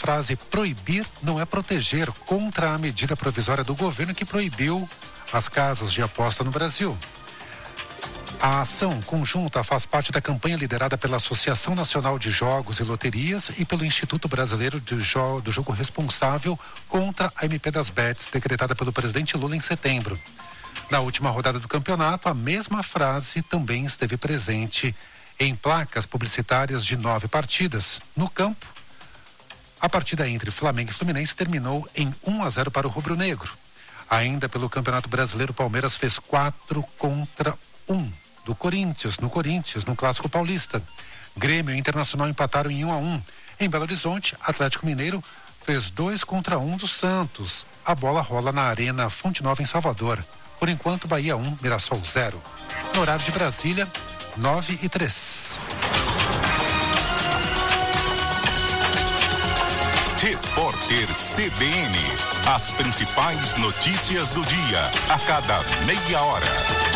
frase proibir não é proteger contra a medida provisória do governo que proibiu as casas de aposta no Brasil. A ação conjunta faz parte da campanha liderada pela Associação Nacional de Jogos e Loterias e pelo Instituto Brasileiro do Jogo Responsável contra a MP das Bets, decretada pelo presidente Lula em setembro. Na última rodada do campeonato, a mesma frase também esteve presente em placas publicitárias de 9 partidas. No campo, a partida entre Flamengo e Fluminense terminou em 1-0 para o rubro-negro. Ainda pelo Campeonato Brasileiro, o Palmeiras fez 4-1 no Corinthians, no Clássico Paulista. Grêmio e Internacional empataram em 1-1. Em Belo Horizonte, Atlético Mineiro fez 2-1 do Santos. A bola rola na Arena Fonte Nova em Salvador. Por enquanto, Bahia 1, Mirassol 0. No horário de Brasília, 9:03. Repórter CBN. As principais notícias do dia, a cada meia hora.